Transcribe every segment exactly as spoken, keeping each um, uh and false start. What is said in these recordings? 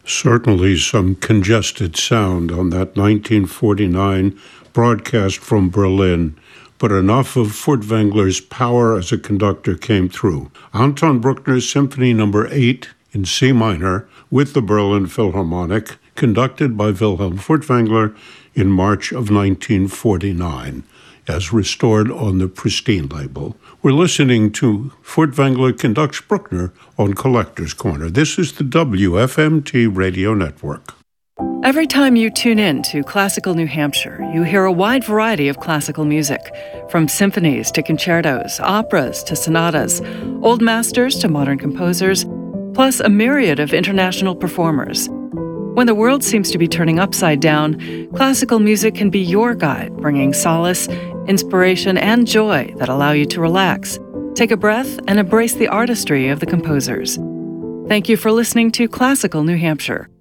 Certainly some congested sound on that nineteen forty-nine broadcast from Berlin, but enough of Furtwängler's power as a conductor came through. Anton Bruckner's Symphony Number eight in C minor with the Berlin Philharmonic, conducted by Wilhelm Furtwängler in March of nineteen forty-nine, as restored on the Pristine label. We're listening to Furtwängler conducts Bruckner on Collector's Corner. This is the W F M T Radio Network. Every time you tune in to Classical New Hampshire, you hear a wide variety of classical music, from symphonies to concertos, operas to sonatas, old masters to modern composers, plus a myriad of international performers. When the world seems to be turning upside down, classical music can be your guide, bringing solace, inspiration, and joy that allow you to relax, take a breath, and embrace the artistry of the composers. Thank you for listening to Classical New Hampshire.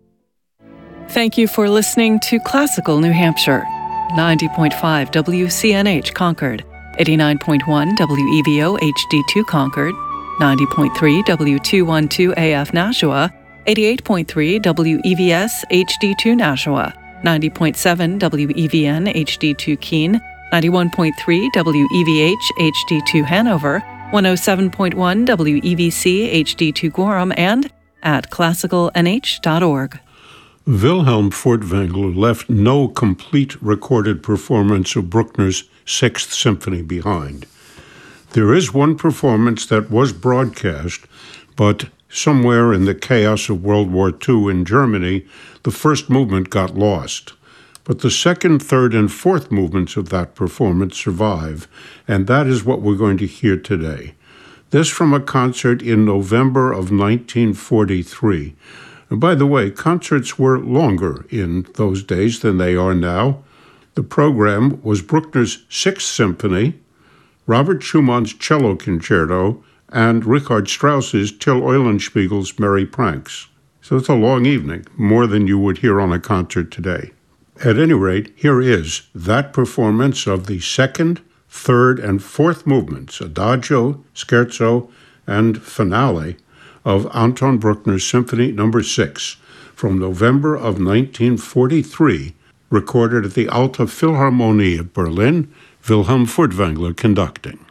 Thank you for listening to Classical New Hampshire. ninety point five W C N H Concord, eighty-nine point one W E V O H D two Concord, ninety point three W two twelve A F Nashua, eighty-eight point three W E V S H D two Nashua, ninety point seven W E V N H D two Keene, ninety-one point three W E V H H D two Hanover, one oh seven point one W E V C H D two Gorham, and at classical n h dot org. Wilhelm Furtwängler left no complete recorded performance of Bruckner's Sixth Symphony behind. There is one performance that was broadcast, but somewhere in the chaos of World War Two in Germany, the first movement got lost. But the second, third, and fourth movements of that performance survive, and that is what we're going to hear today. This from a concert in November of nineteen forty-three. And by the way, concerts were longer in those days than they are now. The program was Bruckner's Sixth Symphony, Robert Schumann's Cello Concerto, and Richard Strauss's Till Eulenspiegel's Merry Pranks. So it's a long evening, more than you would hear on a concert today. At any rate, here is that performance of the second, third, and fourth movements, Adagio, Scherzo, and Finale, of Anton Bruckner's Symphony Number six from November of nineteen forty-three, recorded at the Alte Philharmonie of Berlin, Wilhelm Furtwängler conducting.